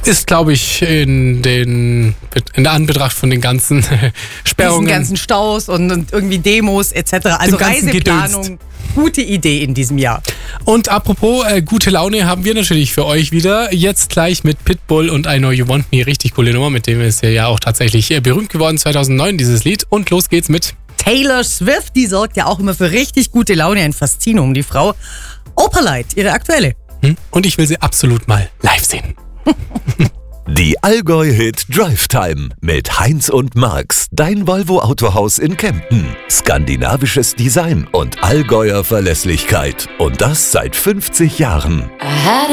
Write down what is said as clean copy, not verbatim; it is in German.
Ist, glaube ich, in der Anbetracht von den ganzen Sperrungen. Diesen ganzen Staus und irgendwie Demos etc. Also Reiseplanung, gute Idee in diesem Jahr. Und apropos gute Laune haben wir natürlich für euch wieder. Jetzt gleich mit Pitbull und I Know You Want Me. Richtig coole Nummer, mit dem ist ja auch tatsächlich berühmt geworden 2009, dieses Lied. Und los geht's mit Taylor Swift, die sorgt ja auch immer für richtig gute Laune. Ein Faszinum, die Frau. Opalite, ihre aktuelle. Und ich will sie absolut mal live sehen. Die Allgäu-Hit Drive Time mit Heinz und Max, dein Volvo Autohaus in Kempten. Skandinavisches Design und Allgäuer Verlässlichkeit. Und das seit 50 Jahren.